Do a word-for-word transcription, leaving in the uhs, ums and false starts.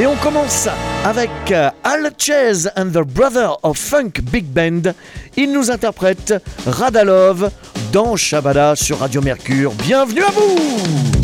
Et on commence avec euh, Al Chase and the Brother of Funk Big Band. Ils nous interprètent Radalov dans Shabada sur Radio Mercure. Bienvenue à vous!